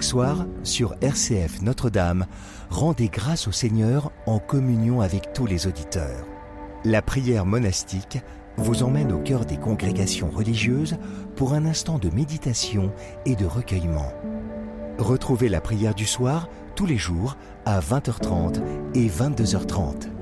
soir, sur RCF Notre-Dame, rendez grâce au Seigneur en communion avec tous les auditeurs. La prière monastique vous emmène au cœur des congrégations religieuses pour un instant de méditation et de recueillement. Retrouvez la prière du soir tous les jours à 20h30 et 22h30.